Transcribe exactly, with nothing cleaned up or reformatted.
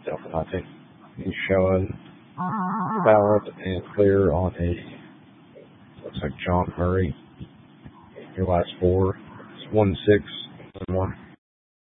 Delta nineteen. He's showing valid and clear on a, looks like John Murray. Your last four is one six one one.